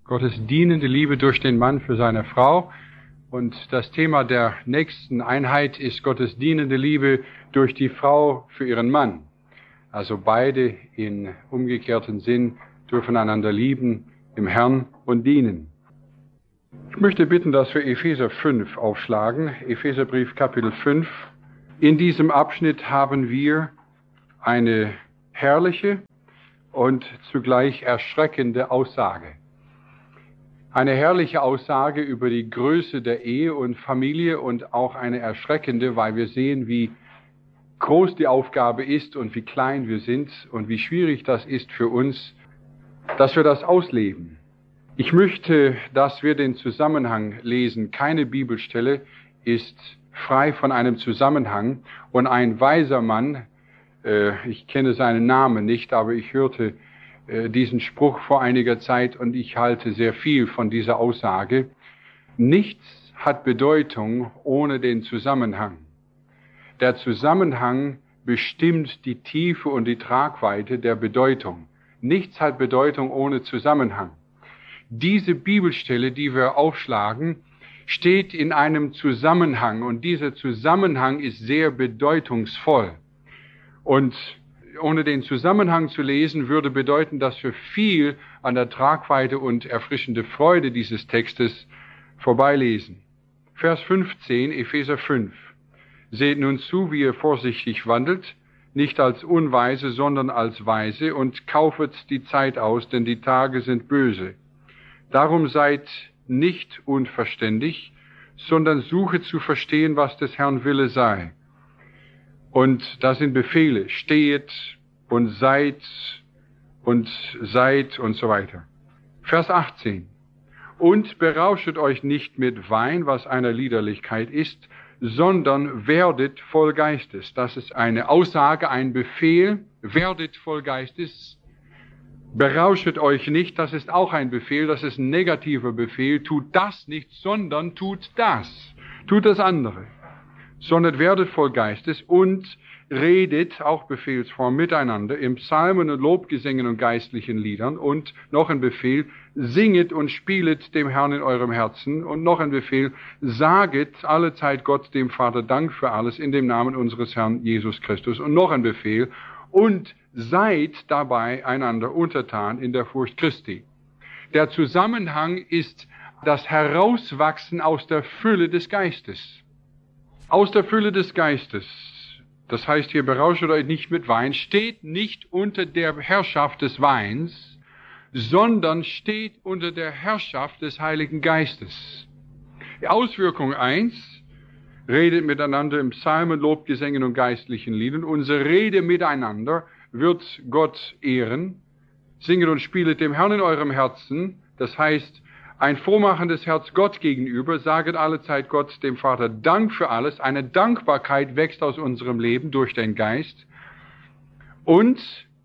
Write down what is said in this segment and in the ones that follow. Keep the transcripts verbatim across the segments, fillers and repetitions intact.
Gottes dienende Liebe durch den Mann für seine Frau. Und das Thema der nächsten Einheit ist Gottes dienende Liebe durch die Frau für ihren Mann. Also beide in umgekehrten Sinn dürfen einander lieben im Herrn und dienen. Ich möchte bitten, dass wir Epheser fünf aufschlagen, Epheserbrief Kapitel fünf. In diesem Abschnitt haben wir eine herrliche und zugleich erschreckende Aussage. Eine herrliche Aussage über die Größe der Ehe und Familie und auch eine erschreckende, weil wir sehen, wie groß die Aufgabe ist und wie klein wir sind und wie schwierig das ist für uns, dass wir das ausleben. Ich möchte, dass wir den Zusammenhang lesen. Keine Bibelstelle ist frei von einem Zusammenhang. Und ein weiser Mann, äh, ich kenne seinen Namen nicht, aber ich hörte äh, diesen Spruch vor einiger Zeit und ich halte sehr viel von dieser Aussage. Nichts hat Bedeutung ohne den Zusammenhang. Der Zusammenhang bestimmt die Tiefe und die Tragweite der Bedeutung. Nichts hat Bedeutung ohne Zusammenhang. Diese Bibelstelle, die wir aufschlagen, steht in einem Zusammenhang und dieser Zusammenhang ist sehr bedeutungsvoll. Und ohne den Zusammenhang zu lesen, würde bedeuten, dass wir viel an der Tragweite und erfrischende Freude dieses Textes vorbeilesen. Vers fünfzehn, Epheser fünf. Seht nun zu, wie ihr vorsichtig wandelt, nicht als Unweise, sondern als Weise, und kaufet die Zeit aus, denn die Tage sind böse. Darum seid nicht unverständig, sondern suchet zu verstehen, was des Herrn Wille sei. Und das sind Befehle, stehet und seid und seid und so weiter. Vers achtzehn. Und berauschet euch nicht mit Wein, was einer Liederlichkeit ist, sondern werdet voll Geistes. Das ist eine Aussage, ein Befehl, werdet voll Geistes. Berauschet euch nicht, das ist auch ein Befehl, das ist ein negativer Befehl. Tut das nicht, sondern tut das. Tut das andere. Sondern werdet voll Geistes und redet, auch Befehlsform, miteinander in Psalmen und Lobgesängen und geistlichen Liedern. Und noch ein Befehl, singet und spielet dem Herrn in eurem Herzen. Und noch ein Befehl, saget allezeit Gott dem Vater Dank für alles in dem Namen unseres Herrn Jesus Christus. Und noch ein Befehl, und seid dabei einander untertan in der Furcht Christi. Der Zusammenhang ist das Herauswachsen aus der Fülle des Geistes. Aus der Fülle des Geistes. Das heißt hier, berauscht euch nicht mit Wein, steht nicht unter der Herrschaft des Weins, sondern steht unter der Herrschaft des Heiligen Geistes. Die Auswirkung eins, redet miteinander im Psalmen, Lobgesängen und geistlichen Liedern. Unsere Rede miteinander wird Gott ehren. Singet und spielet dem Herrn in eurem Herzen. Das heißt, ein frohmachendes Herz Gott gegenüber. Saget allezeit Gott, dem Vater, Dank für alles. Eine Dankbarkeit wächst aus unserem Leben durch den Geist. Und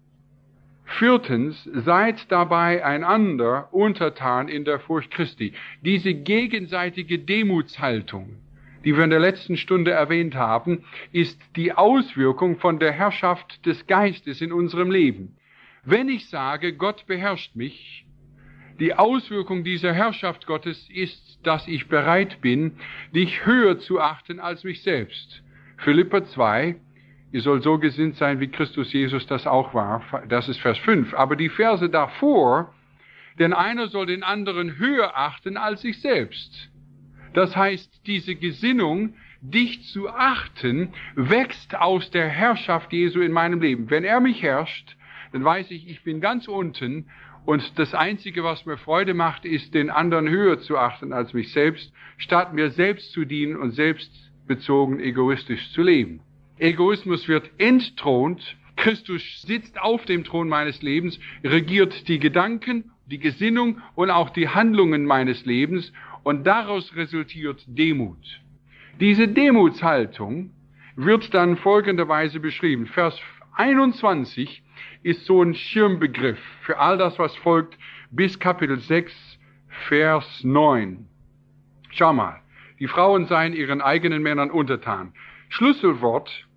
viertens, seid dabei einander untertan in der Furcht Christi. Diese gegenseitige Demutshaltung, die wir in der letzten Stunde erwähnt haben, ist die Auswirkung von der Herrschaft des Geistes in unserem Leben. Wenn ich sage, Gott beherrscht mich, die Auswirkung dieser Herrschaft Gottes ist, dass ich bereit bin, dich höher zu achten als mich selbst. Philipper zwei, ihr sollt so gesinnt sein, wie Christus Jesus das auch war. Das ist Vers fünf. Aber die Verse davor, denn einer soll den anderen höher achten als sich selbst. Das heißt, diese Gesinnung, dich zu achten, wächst aus der Herrschaft Jesu in meinem Leben. Wenn er mich herrscht, dann weiß ich, ich bin ganz unten und das Einzige, was mir Freude macht, ist, den anderen höher zu achten als mich selbst, statt mir selbst zu dienen und selbstbezogen egoistisch zu leben. Egoismus wird entthront. Christus sitzt auf dem Thron meines Lebens, regiert die Gedanken, die Gesinnung und auch die Handlungen meines Lebens. Und daraus resultiert Demut. Diese Demutshaltung wird dann folgenderweise beschrieben. Vers einundzwanzig ist so ein Schirmbegriff für all das, was folgt, bis Kapitel sechs, Vers neun. Schau mal, die Frauen seien ihren eigenen Männern untertan. Schlüsselwort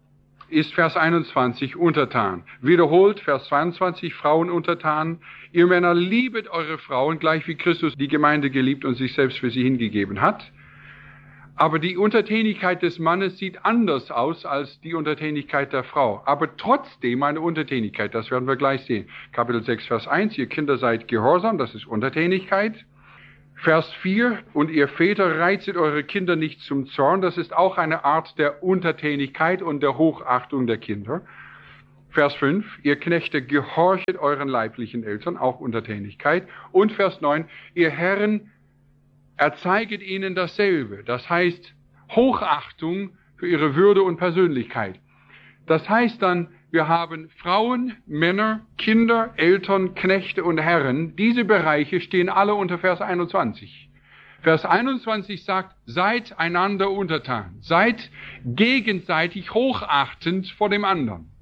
ist Vers einundzwanzig untertan. Wiederholt Vers zweiundzwanzig, Frauen untertan. Ihr Männer, liebet eure Frauen, gleich wie Christus die Gemeinde geliebt und sich selbst für sie hingegeben hat. Aber die Untertänigkeit des Mannes sieht anders aus als die Untertänigkeit der Frau. Aber trotzdem eine Untertänigkeit, das werden wir gleich sehen. Kapitel sechs, Vers eins, ihr Kinder seid gehorsam, das ist Untertänigkeit. Vers vier, und ihr Väter reizet eure Kinder nicht zum Zorn, das ist auch eine Art der Untertänigkeit und der Hochachtung der Kinder. Vers fünf, ihr Knechte gehorchet euren leiblichen Eltern, auch Untertänigkeit. Und Vers neun, ihr Herren erzeiget ihnen dasselbe, das heißt Hochachtung für ihre Würde und Persönlichkeit. Das heißt dann, wir haben Frauen, Männer, Kinder, Eltern, Knechte und Herren. Diese Bereiche stehen alle unter Vers einundzwanzig. Vers einundzwanzig sagt, seid einander untertan, seid gegenseitig hochachtend vor dem anderen.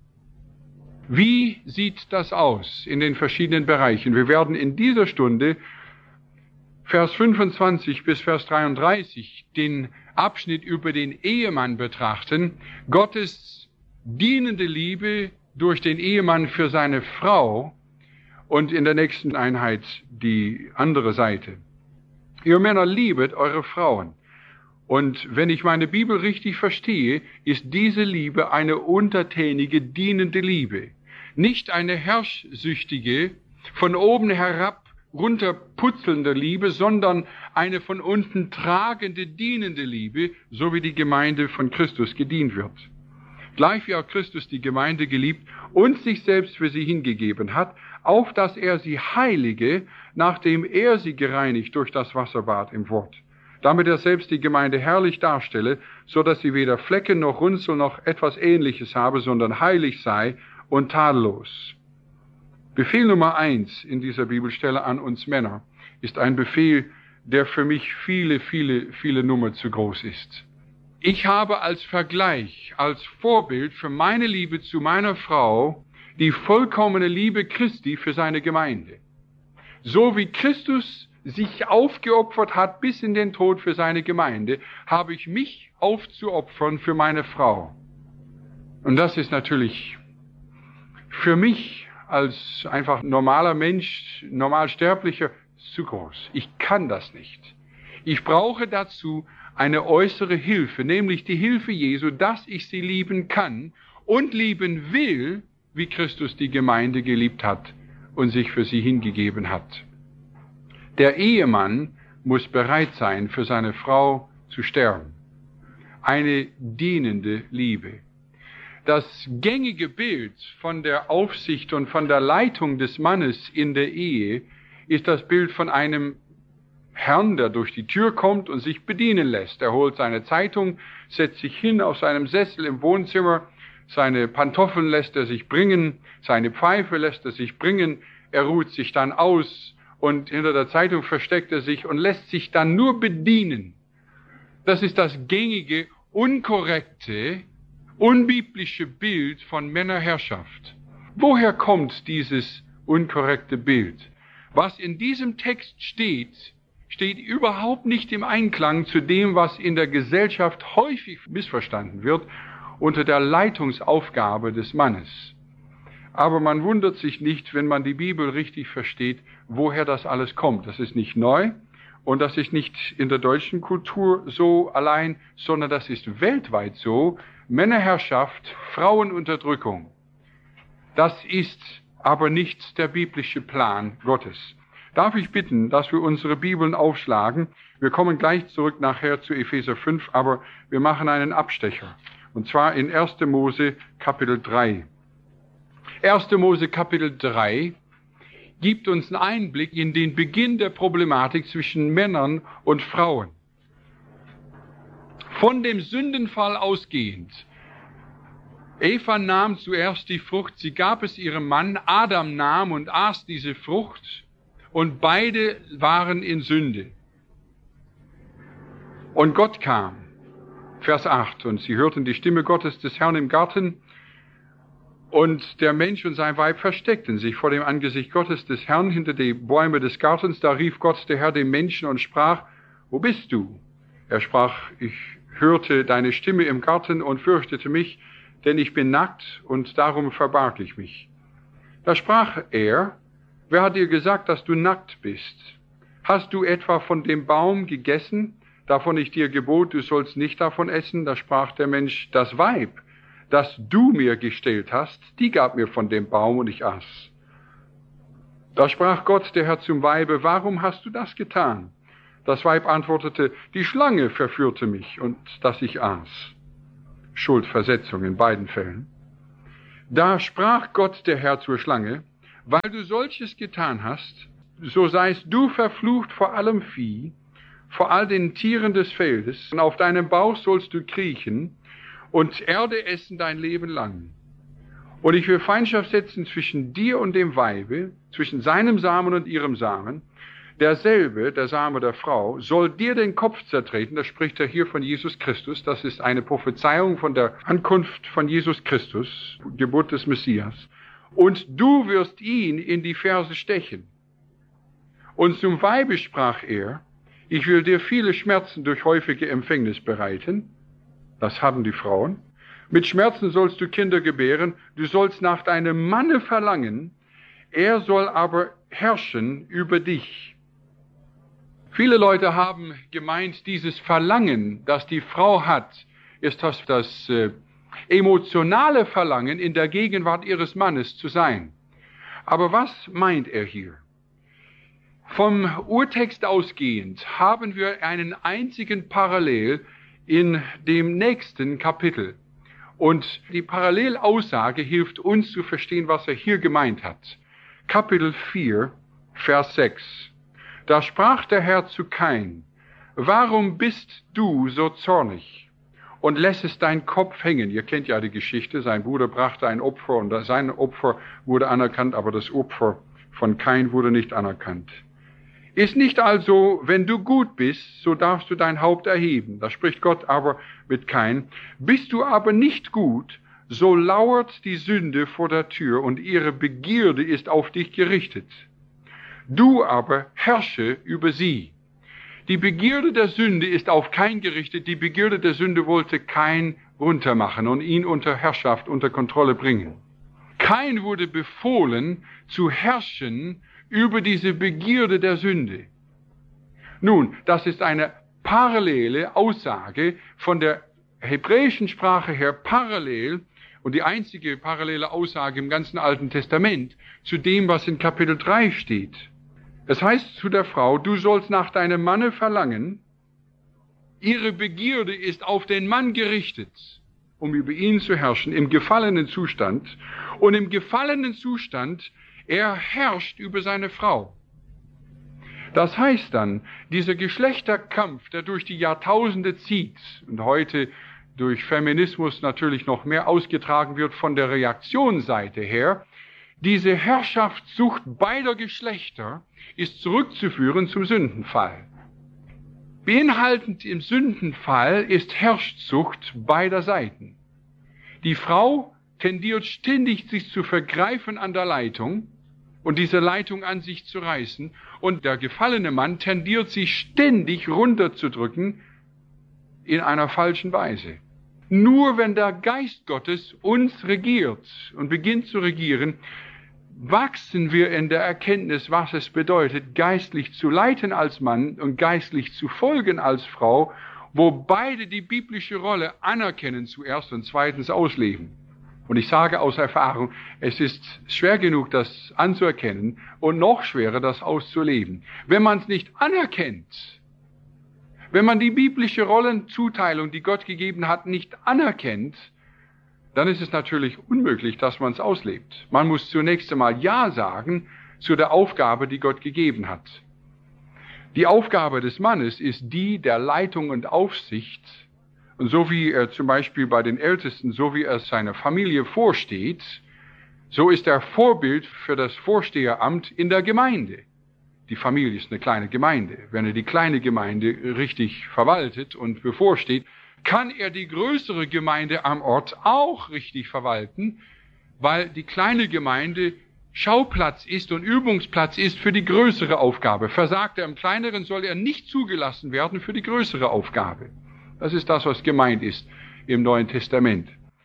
Wie sieht das aus in den verschiedenen Bereichen? Wir werden in dieser Stunde Vers fünfundzwanzig bis Vers dreiunddreißig den Abschnitt über den Ehemann betrachten. Gottes dienende Liebe durch den Ehemann für seine Frau und in der nächsten Einheit die andere Seite. Ihr Männer, liebet eure Frauen. Und wenn ich meine Bibel richtig verstehe, ist diese Liebe eine untertänige, dienende Liebe. Nicht eine herrschsüchtige, von oben herab runterputzelnde Liebe, sondern eine von unten tragende, dienende Liebe, so wie die Gemeinde von Christus gedient wird. Gleich wie auch Christus die Gemeinde geliebt und sich selbst für sie hingegeben hat, auf dass er sie heilige, nachdem er sie gereinigt durch das Wasserbad im Wort. Damit er selbst die Gemeinde herrlich darstelle, so dass sie weder Flecken noch Runzel noch etwas Ähnliches habe, sondern heilig sei und tadellos. Befehl Nummer eins in dieser Bibelstelle an uns Männer ist ein Befehl, der für mich viele, viele, viele Nummer zu groß ist. Ich habe als Vergleich, als Vorbild für meine Liebe zu meiner Frau die vollkommene Liebe Christi für seine Gemeinde. So wie Christus sich aufgeopfert hat bis in den Tod für seine Gemeinde, habe ich mich aufzuopfern für meine Frau. Und das ist natürlich für mich als einfach normaler Mensch, normalsterblicher, zu groß. Ich kann das nicht. Ich brauche dazu eine äußere Hilfe, nämlich die Hilfe Jesu, dass ich sie lieben kann und lieben will, wie Christus die Gemeinde geliebt hat und sich für sie hingegeben hat. Der Ehemann muss bereit sein, für seine Frau zu sterben. Eine dienende Liebe. Das gängige Bild von der Aufsicht und von der Leitung des Mannes in der Ehe ist das Bild von einem Herrn, der durch die Tür kommt und sich bedienen lässt. Er holt seine Zeitung, setzt sich hin auf seinem Sessel im Wohnzimmer, seine Pantoffeln lässt er sich bringen, seine Pfeife lässt er sich bringen, er ruht sich dann aus und hinter der Zeitung versteckt er sich und lässt sich dann nur bedienen. Das ist das gängige, unkorrekte, unbiblische Bild von Männerherrschaft. Woher kommt dieses unkorrekte Bild? Was in diesem Text steht, steht überhaupt nicht im Einklang zu dem, was in der Gesellschaft häufig missverstanden wird unter der Leitungsaufgabe des Mannes. Aber man wundert sich nicht, wenn man die Bibel richtig versteht, woher das alles kommt. Das ist nicht neu und das ist nicht in der deutschen Kultur so allein, sondern das ist weltweit so. Männerherrschaft, Frauenunterdrückung. Das ist aber nicht der biblische Plan Gottes. Darf ich bitten, dass wir unsere Bibeln aufschlagen? Wir kommen gleich zurück nachher zu Epheser fünf, aber wir machen einen Abstecher. Und zwar in erster Mose Kapitel drei. erster Mose Kapitel drei gibt uns einen Einblick in den Beginn der Problematik zwischen Männern und Frauen. Von dem Sündenfall ausgehend. Eva nahm zuerst die Frucht, sie gab es ihrem Mann, Adam nahm und aß diese Frucht und beide waren in Sünde. Und Gott kam, Vers acht, und sie hörten die Stimme Gottes des Herrn im Garten und der Mensch und sein Weib versteckten sich vor dem Angesicht Gottes des Herrn hinter die Bäume des Gartens. Da rief Gott, der Herr, dem Menschen und sprach, wo bist du? Er sprach, ich hörte deine Stimme im Garten und fürchtete mich, denn ich bin nackt und darum verbarg ich mich. Da sprach er, wer hat dir gesagt, dass du nackt bist? Hast du etwa von dem Baum gegessen, davon ich dir gebot, du sollst nicht davon essen? Da sprach der Mensch, das Weib, das du mir gestellt hast, die gab mir von dem Baum und ich aß. Da sprach Gott, der Herr, zum Weibe, warum hast du das getan? Das Weib antwortete, die Schlange verführte mich und dass ich aß. Schuldversetzung in beiden Fällen. Da sprach Gott, der Herr, zur Schlange, weil du solches getan hast, so seist du verflucht vor allem Vieh, vor all den Tieren des Feldes, und auf deinem Bauch sollst du kriechen und Erde essen dein Leben lang. Und ich will Feindschaft setzen zwischen dir und dem Weibe, zwischen seinem Samen und ihrem Samen. Derselbe, der Same der Frau, soll dir den Kopf zertreten. Das spricht er hier von Jesus Christus. Das ist eine Prophezeiung von der Ankunft von Jesus Christus, Geburt des Messias. Und du wirst ihn in die Ferse stechen. Und zum Weibe sprach er, ich will dir viele Schmerzen durch häufige Empfängnis bereiten. Das haben die Frauen. Mit Schmerzen sollst du Kinder gebären, du sollst nach deinem Manne verlangen, er soll aber herrschen über dich. Viele Leute haben gemeint, dieses Verlangen, das die Frau hat, ist das, das äh, emotionale Verlangen, in der Gegenwart ihres Mannes zu sein. Aber was meint er hier? Vom Urtext ausgehend haben wir einen einzigen Parallel in dem nächsten Kapitel. Und die Parallelaussage hilft uns zu verstehen, was er hier gemeint hat. Kapitel vier, Vers sechs. Da sprach der Herr zu Kain, warum bist du so zornig und lässest deinen Kopf hängen? Ihr kennt ja die Geschichte, sein Bruder brachte ein Opfer und sein Opfer wurde anerkannt, aber das Opfer von Kain wurde nicht anerkannt. Ist nicht also, wenn du gut bist, so darfst du dein Haupt erheben. Da spricht Gott aber mit Kain. Bist du aber nicht gut, so lauert die Sünde vor der Tür und ihre Begierde ist auf dich gerichtet. Du aber herrsche über sie. Die Begierde der Sünde ist auf Kain gerichtet. Die Begierde der Sünde wollte Kain runtermachen und ihn unter Herrschaft, unter Kontrolle bringen. Kain wurde befohlen, zu herrschen über diese Begierde der Sünde. Nun, das ist eine parallele Aussage von der hebräischen Sprache her parallel und die einzige parallele Aussage im ganzen Alten Testament zu dem, was in Kapitel drei steht. Es heißt zu der Frau, du sollst nach deinem Manne verlangen, ihre Begierde ist auf den Mann gerichtet, um über ihn zu herrschen, im gefallenen Zustand. Und im gefallenen Zustand, er herrscht über seine Frau. Das heißt dann, dieser Geschlechterkampf, der durch die Jahrtausende zieht und heute durch Feminismus natürlich noch mehr ausgetragen wird von der Reaktionsseite her, diese Herrschaftssucht beider Geschlechter ist zurückzuführen zum Sündenfall. Beinhaltend im Sündenfall ist Herrschsucht beider Seiten. Die Frau tendiert ständig, sich zu vergreifen an der Leitung und diese Leitung an sich zu reißen, und der gefallene Mann tendiert, sich ständig runterzudrücken in einer falschen Weise. Nur wenn der Geist Gottes uns regiert und beginnt zu regieren, wachsen wir in der Erkenntnis, was es bedeutet, geistlich zu leiten als Mann und geistlich zu folgen als Frau, wo beide die biblische Rolle anerkennen zuerst und zweitens ausleben. Und ich sage aus Erfahrung, es ist schwer genug, das anzuerkennen und noch schwerer, das auszuleben. Wenn man es nicht anerkennt, wenn man die biblische Rollenzuteilung, die Gott gegeben hat, nicht anerkennt, dann ist es natürlich unmöglich, dass man es auslebt. Man muss zunächst einmal Ja sagen zu der Aufgabe, die Gott gegeben hat. Die Aufgabe des Mannes ist die der Leitung und Aufsicht. Und so wie er zum Beispiel bei den Ältesten, so wie er seiner Familie vorsteht, so ist er Vorbild für das Vorsteheramt in der Gemeinde. Die Familie ist eine kleine Gemeinde. Wenn er die kleine Gemeinde richtig verwaltet und bevorsteht, kann er die größere Gemeinde am Ort auch richtig verwalten, weil die kleine Gemeinde Schauplatz ist und Übungsplatz ist für die größere Aufgabe. Versagt er im Kleineren, soll er nicht zugelassen werden für die größere Aufgabe. Das ist das, was gemeint ist im Neuen Testament.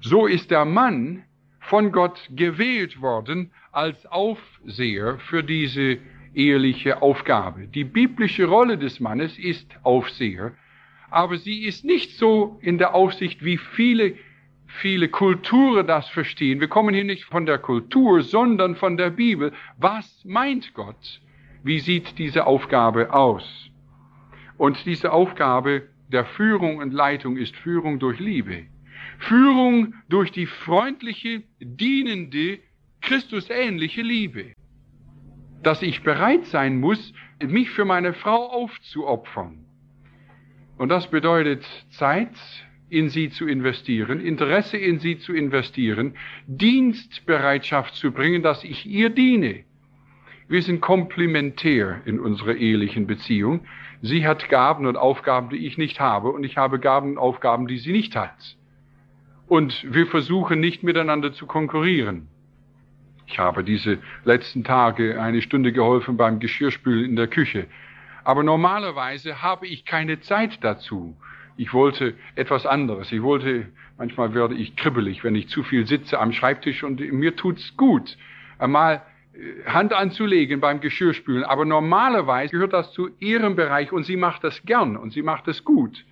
So ist der Mann von Gott gewählt worden als Aufseher für diese eheliche Aufgabe. Die biblische Rolle des Mannes ist Aufseher, aber sie ist nicht so in der Aufsicht, wie viele, viele Kulturen das verstehen. Wir kommen hier nicht von der Kultur, sondern von der Bibel. Was meint Gott? Wie sieht diese Aufgabe aus? Und diese Aufgabe der Führung und Leitung ist Führung durch Liebe. Führung durch die freundliche, dienende, Christusähnliche Liebe. Dass ich bereit sein muss, mich für meine Frau aufzuopfern. Und das bedeutet Zeit in sie zu investieren, Interesse in sie zu investieren, Dienstbereitschaft zu bringen, dass ich ihr diene. Wir sind komplementär in unserer ehelichen Beziehung. Sie hat Gaben und Aufgaben, die ich nicht habe, und ich habe Gaben und Aufgaben, die sie nicht hat. Und wir versuchen nicht miteinander zu konkurrieren. Ich habe diese letzten Tage eine Stunde geholfen beim Geschirrspülen in der Küche. Aber normalerweise habe ich keine Zeit dazu. Ich wollte etwas anderes. Ich wollte, manchmal werde ich kribbelig, wenn ich zu viel sitze am Schreibtisch, und mir tut's gut, einmal Hand anzulegen beim Geschirrspülen. Aber normalerweise gehört das zu ihrem Bereich, und sie macht das gern und sie macht es gut.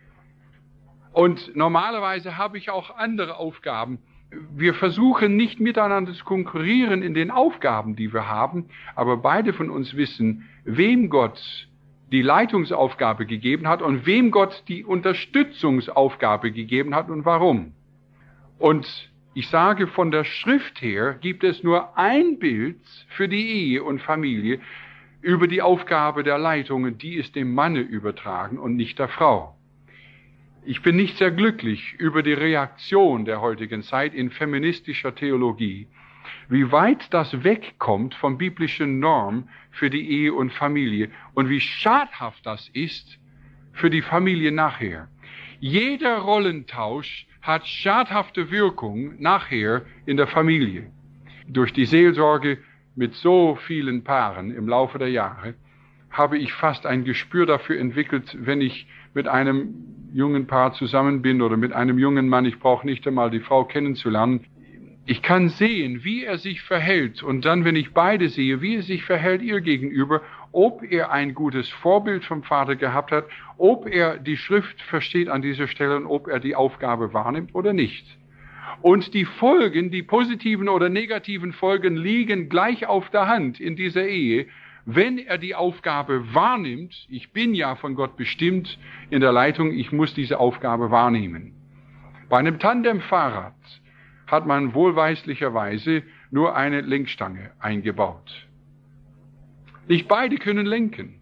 Und normalerweise habe ich auch andere Aufgaben. Wir versuchen nicht miteinander zu konkurrieren in den Aufgaben, die wir haben, aber beide von uns wissen, wem Gott die Leitungsaufgabe gegeben hat und wem Gott die Unterstützungsaufgabe gegeben hat und warum. Und ich sage, von der Schrift her gibt es nur ein Bild für die Ehe und Familie über die Aufgabe der Leitung, die ist dem Manne übertragen und nicht der Frau. Ich bin nicht sehr glücklich über die Reaktion der heutigen Zeit in feministischer Theologie, wie weit das wegkommt vom biblischen Norm für die Ehe und Familie und wie schadhaft das ist für die Familie nachher. Jeder Rollentausch hat schadhafte Wirkung nachher in der Familie. Durch die Seelsorge mit so vielen Paaren im Laufe der Jahre habe ich fast ein Gespür dafür entwickelt, wenn ich mit einem jungen Paar zusammen bin oder mit einem jungen Mann, ich brauche nicht einmal die Frau kennenzulernen. Ich kann sehen, wie er sich verhält, und dann, wenn ich beide sehe, wie er sich verhält ihr gegenüber, ob er ein gutes Vorbild vom Vater gehabt hat, ob er die Schrift versteht an dieser Stelle und ob er die Aufgabe wahrnimmt oder nicht. Und die Folgen, die positiven oder negativen Folgen liegen gleich auf der Hand in dieser Ehe, wenn er die Aufgabe wahrnimmt. Ich bin ja von Gott bestimmt in der Leitung, ich muss diese Aufgabe wahrnehmen. Bei einem Tandemfahrrad hat man wohlweislicherweise nur eine Lenkstange eingebaut. Nicht beide können lenken.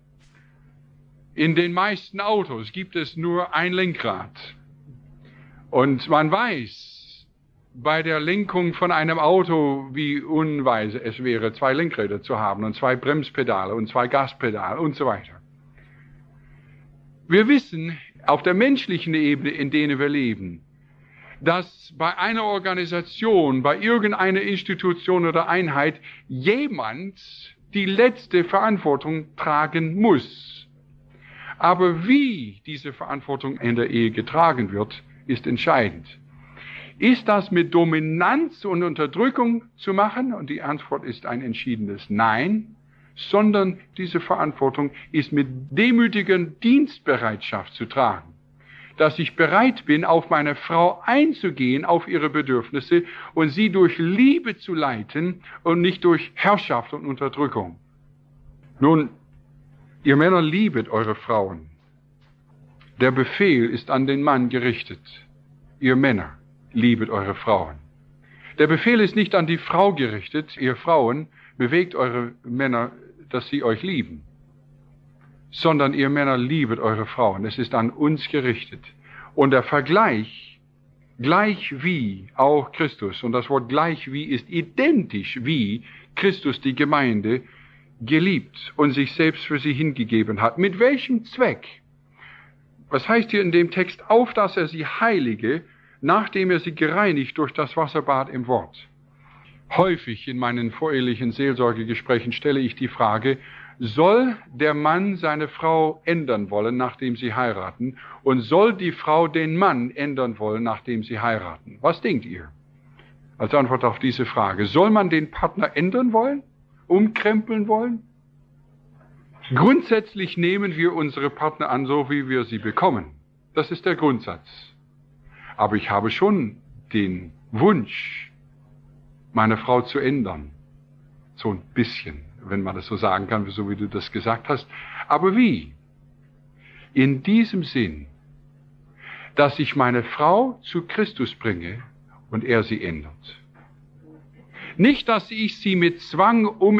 In den meisten Autos gibt es nur ein Lenkrad. Und man weiß bei der Lenkung von einem Auto, wie unweise es wäre, zwei Lenkräder zu haben und zwei Bremspedale und zwei Gaspedale und so weiter. Wir wissen auf der menschlichen Ebene, in der wir leben, dass bei einer Organisation, bei irgendeiner Institution oder Einheit jemand die letzte Verantwortung tragen muss. Aber wie diese Verantwortung in der Ehe getragen wird, ist entscheidend. Ist das mit Dominanz und Unterdrückung zu machen? Und die Antwort ist ein entschiedenes Nein, sondern diese Verantwortung ist mit demütiger Dienstbereitschaft zu tragen. Dass ich bereit bin, auf meine Frau einzugehen, auf ihre Bedürfnisse und sie durch Liebe zu leiten und nicht durch Herrschaft und Unterdrückung. Nun, ihr Männer, liebet eure Frauen. Der Befehl ist an den Mann gerichtet. Ihr Männer, liebet eure Frauen. Der Befehl ist nicht an die Frau gerichtet. Ihr Frauen, bewegt eure Männer, dass sie euch lieben. Sondern ihr Männer, liebet eure Frauen. Es ist an uns gerichtet. Und der Vergleich, gleich wie auch Christus, und das Wort gleich wie ist identisch wie Christus die Gemeinde geliebt und sich selbst für sie hingegeben hat. Mit welchem Zweck? Was heißt hier in dem Text? Auf, dass er sie heilige, nachdem er sie gereinigt durch das Wasserbad im Wort. Häufig in meinen vorehelichen Seelsorgegesprächen stelle ich die Frage, Soll der Mann seine Frau ändern wollen, nachdem sie heiraten? Und soll die Frau den Mann ändern wollen, nachdem sie heiraten? Was denkt ihr als Antwort auf diese Frage? Soll man den Partner ändern wollen? Umkrempeln wollen? Grundsätzlich nehmen wir unsere Partner an, so wie wir sie bekommen. Das ist der Grundsatz. Aber ich habe schon den Wunsch, meine Frau zu ändern. So ein bisschen, wenn man das so sagen kann, so wie du das gesagt hast. Aber wie? In diesem Sinn, dass ich meine Frau zu Christus bringe und er sie ändert. Nicht, dass ich sie mit Zwang um